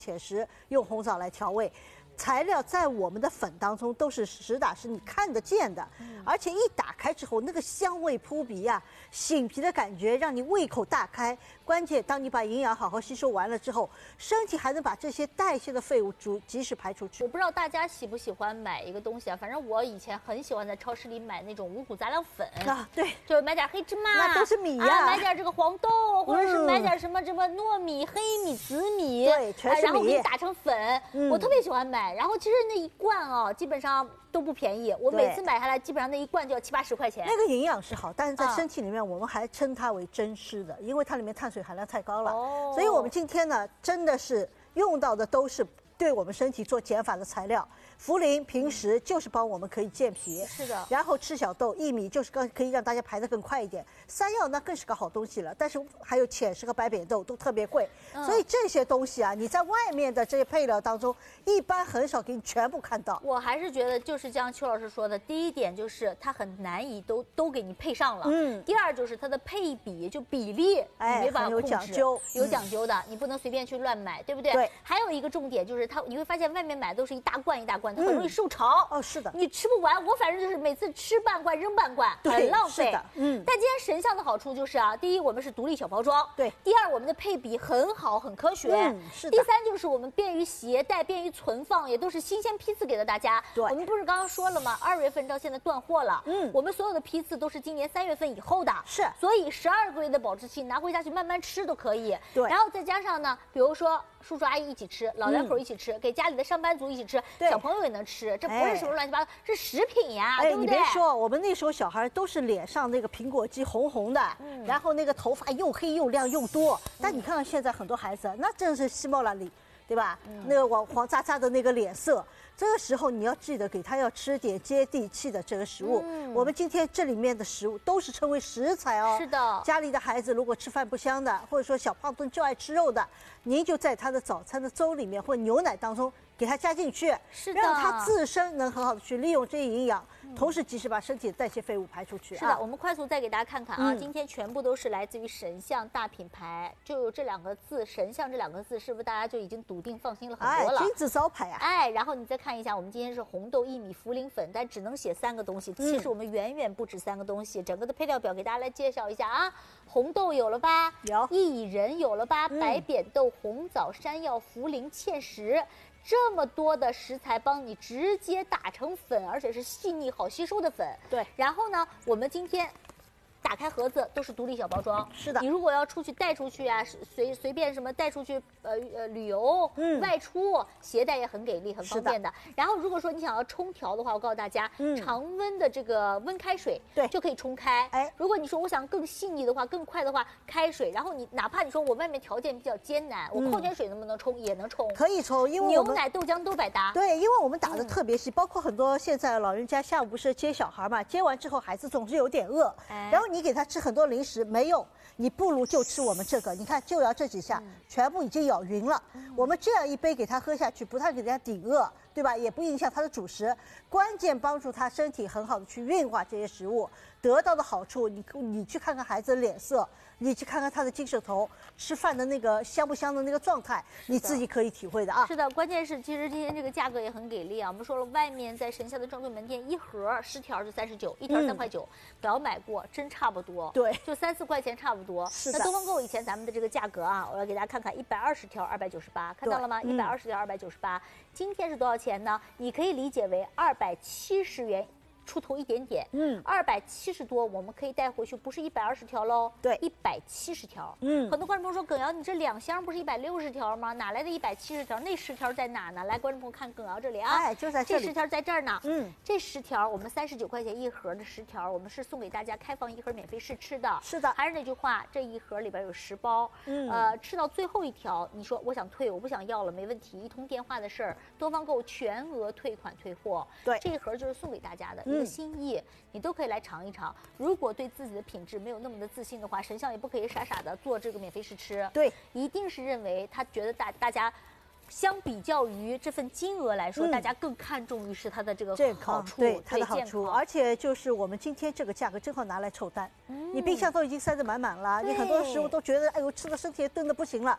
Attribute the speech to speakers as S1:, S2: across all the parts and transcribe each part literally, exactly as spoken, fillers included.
S1: 芡实，用红枣来调味。 材料在我们的粉当中都是实打实你看得见的，嗯、而且一打开之后，那个香味扑鼻呀、啊，醒皮的感觉让你胃口大开。关键，当你把营养好好吸收完了之后，身体还能把这些代谢的废物逐及时排出去。
S2: 我不知道大家喜不喜欢买一个东西啊，反正我以前很喜欢在超市里买那种五谷杂粮粉
S1: 啊，对，
S2: 就是买点黑芝麻，
S1: 那都是米呀、
S2: 啊，买点这个黄豆，或者是买点什么什么糯米、黑米、紫米，
S1: 对，全是米，
S2: 然后给你打成粉，
S1: 嗯、
S2: 我特别喜欢买。然后其实那一罐啊，基本上都不便宜，我每次买下来基本上那一罐就要七八十块钱。
S1: 那个营养是好，但是在身体里面我们还称它为真湿的，因为它里面碳水含量太高了。哦，所以我们今天呢，真的是用到的都是对我们身体做减法的材料。茯苓平时就是帮我们可以健脾，
S2: 是的。
S1: 然后赤小豆、薏米就是更可以让大家排得更快一点。山药那更是个好东西了，但是还有芡实和白扁豆都特别贵，嗯、所以这些东西啊，你在外面的这些配料当中，一般很少给你全部看到。
S2: 我还是觉得就是像邱老师说的，第一点就是它很难以都都给你配上了，嗯。第二就是它的配比就比例，
S1: 哎，
S2: 你没办法控制，
S1: 有讲究，
S2: 有讲究的，嗯、你不能随便去乱买，对不对？
S1: 对。
S2: 还有一个重点就是它，你会发现外面买都是一大罐一大罐。它很容易受潮、
S1: 嗯、哦，是的，
S2: 你吃不完。我反正就是每次吃半罐扔半罐，很浪费。
S1: 是的，嗯。
S2: 但今天神象的好处就是啊，第一，我们是独立小包装，
S1: 对；
S2: 第二，我们的配比很好，很科学，
S1: 嗯，是的。
S2: 第三就是我们便于携带，便于存放，也都是新鲜批次给到大家。
S1: 对，
S2: 我们不是刚刚说了吗？二月份到现在断货了，嗯，我们所有的批次都是今年三月份以后的，
S1: 是。
S2: 所以十二个月的保质期，拿回家去慢慢吃都可以。
S1: 对，
S2: 然后再加上呢，比如说。叔叔阿姨一起吃，老两口一起吃，嗯、给家里的上班族一起吃，小朋友也能吃，这不是什么乱七八糟，是食品呀，
S1: 哎、
S2: 对不对？
S1: 你别说，我们那时候小孩都是脸上那个苹果肌红红的，嗯、然后那个头发又黑又亮又多，嗯、但你看看现在很多孩子，那真是西毛拉里，对吧？嗯、那个黄黄渣渣的那个脸色。这个时候你要记得给他要吃点接地气的这个食物。嗯、我们今天这里面的食物都是称为食材哦。
S2: 是的。
S1: 家里的孩子如果吃饭不香的，或者说小胖墩就爱吃肉的，您就在他的早餐的粥里面或牛奶当中给他加进去，
S2: 是的，
S1: 让他自身能很好的去利用这些营养，嗯、同时及时把身体的代谢废物排出去。
S2: 是的，啊、我们快速再给大家看看啊，嗯、今天全部都是来自于神象大品牌，就有这两个字，神象这两个字，是不是大家就已经笃定放心了很多了？
S1: 哎，金字招牌啊！
S2: 哎，然后你再看一下，我们今天是红豆、薏米、茯苓粉，但只能写三个东西，其实我们远远不止三个东西。整个的配料表给大家来介绍一下啊，红豆有了吧？
S1: 有。
S2: 薏仁有了吧？
S1: 嗯、
S2: 白扁豆、红枣、山药、茯苓、芡实。这么多的食材帮你直接打成粉，而且是细腻好吸收的粉。
S1: 对，
S2: 然后呢，我们今天打开盒子都是独立小包装。
S1: 是的，
S2: 你如果要出去带出去啊，随随便什么带出去，呃呃旅游，嗯，外出携带也很给力，很方便的。的然后如果说你想要冲调的话，我告诉大家，嗯、常温的这个温开水，
S1: 对，
S2: 就可以冲开。
S1: 哎，
S2: 如果你说我想更细腻的话，更快的话，开水。然后你哪怕你说我外面条件比较艰难，我矿泉水能不能冲？嗯、也能冲，
S1: 可以冲，因为
S2: 牛奶、豆浆都百搭。
S1: 对，因为我们打的特别细，嗯、包括很多现在老人家下午不是接小孩嘛，接完之后孩子总是有点饿，哎、然后你给他吃很多零食没用，你不如就吃我们这个，你看就要这几下，嗯、全部已经咬匀了。嗯、我们这样一杯给他喝下去，不太给人家顶饿，对吧？也不影响他的主食，关键帮助他身体很好的去运化这些食物，得到的好处，你你去看看孩子的脸色，你去看看他的精神头，吃饭的那个香不香的那个状态，你自己可以体会的啊。
S2: 是的，关键是其实今天这个价格也很给力啊。我们说了，外面在神象的专柜门店，一盒十条是三十九，一条三块九，表买过，真差不多。
S1: 对，
S2: 就三四块钱差不多。
S1: 是的。
S2: 那东方购以前咱们的这个价格啊，我要给大家看看，一百二十条二百九十八，看到了吗？一百二十条二百九十八，今天是多少钱呢？你可以理解为二百七十元。出头一点点，嗯，二百七十多，我们可以带回去，不是一百二十条喽，
S1: 对，
S2: 一百七十条，
S1: 嗯，
S2: 很多观众朋友说，耿瑶，你这两箱不是一百六十条吗？哪来的一百七十条？那十条在哪呢？来，观众朋友看耿瑶这里啊，
S1: 哎，就在这里，
S2: 这十条在这儿呢，
S1: 嗯，
S2: 这十条我们三十九块钱一盒的十条，我们是送给大家开放一盒免费试吃的，
S1: 是的，
S2: 还是那句话，这一盒里边有十包，嗯，呃，吃到最后一条，你说我想退，我不想要了，没问题，一通电话的事儿，东方购全额退款退货，
S1: 对，
S2: 这一盒就是送给大家的一个心意。嗯，你都可以来尝一尝。如果对自己的品质没有那么的自信的话，神象也不可以傻傻的做这个免费试吃。
S1: 对，
S2: 一定是认为他觉得大大家。相比较于这份金额来说，嗯、大家更看重于是它的这个好处，
S1: 对它的好处，而且就是我们今天这个价格正好拿来凑单，嗯、你冰箱都已经塞得满满了，你很多食物都觉得哎呦吃的身体也炖得不行了，给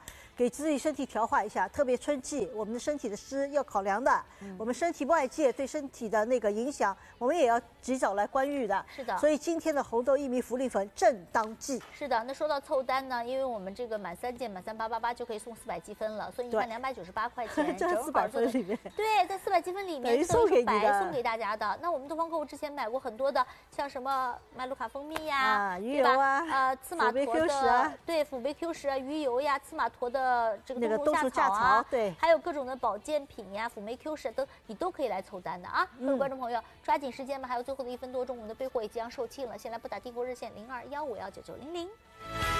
S1: 给自己身体调化一下，特别春季，我们的身体的湿要考量的，嗯、我们身体外界对身体的那个影响，我们也要及早来干预的。
S2: 是的，
S1: 所以今天的红豆薏米茯苓粉正当季。
S2: 是的，那说到凑单呢，因为我们这个满三件满三八八八就可以送四百积分了，所以你看两百九十八块钱，
S1: 这四百分里面，
S2: 对，在四百积分里面
S1: 送给你的，
S2: 白送给大家的。那我们东方购物之前买过很多的，像什么麦卢卡蜂蜜呀，
S1: 啊、鱼油啊，
S2: 呃，刺马驼的，
S1: 啊、
S2: 对，辅酶 Q 十啊，鱼油呀，刺马驼的这个冬虫夏草啊，
S1: 草对，
S2: 还有各种的保健品呀，辅酶 Q 十都你都可以来凑单的啊。各位观众朋友，抓紧时间吧，还有最后的一分多钟，我们的备货也即将售罄了。先来拨打订购热线零二幺五幺九九零零。